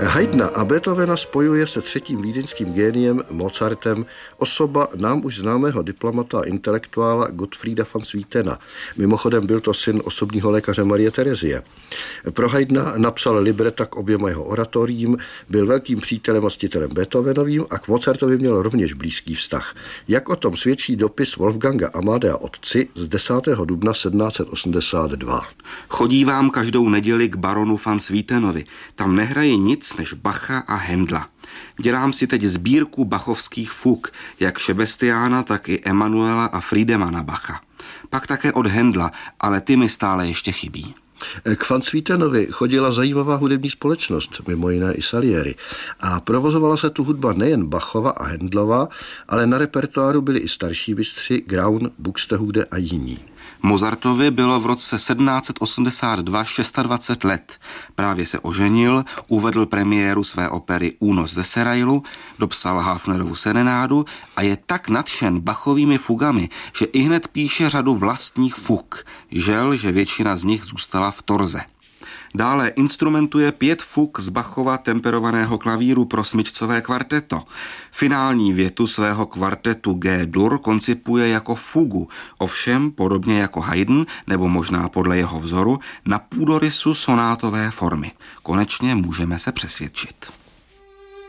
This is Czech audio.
Haydna a Beethovena spojuje se třetím vídeňským géniem Mozartem osoba nám už známého diplomata a intelektuála Gottfrieda von Swietena. Mimochodem byl to syn osobního lékaře Marie Terezie. Pro Haydna napsal libreta k oběma jeho oratoriím, byl velkým přítelem a ctitelem Beethovenovým a k Mozartovi měl rovněž blízký vztah. Jak o tom svědčí dopis Wolfganga Amadea otci z 10. dubna 1782. Chodí vám každou neděli k baronu van Swietenovi. Tam nehraje nic než Bacha a Händla. Dělám si teď sbírku bachovských fug, jak Šebestiána, tak i Emanuela a Friedemana Bacha. Pak také od Händla, ale ty mi stále ještě chybí. K van Swietenovi chodila zajímavá hudební společnost, mimo jiné i Salieri. A provozovala se tu hudba nejen Bachova a Händlova, ale na repertoáru byli i starší mistři Graun, Buxtehude a jiní. Mozartovi bylo v roce 1782 26 let. Právě se oženil, uvedl premiéru své opery Únos ze Serailu, dopsal Hafnerovu serenádu a je tak nadšen Bachovými fugami, že ihned píše řadu vlastních fug. Žel, že většina z nich zůstala v torze. Dále instrumentuje 5 fug z Bachova temperovaného klavíru pro smyčcové kvarteto. Finální větu svého kvartetu G-dur koncipuje jako fugu, ovšem podobně jako Haydn, nebo možná podle jeho vzoru, na půdorysu sonátové formy. Konečně můžeme se přesvědčit.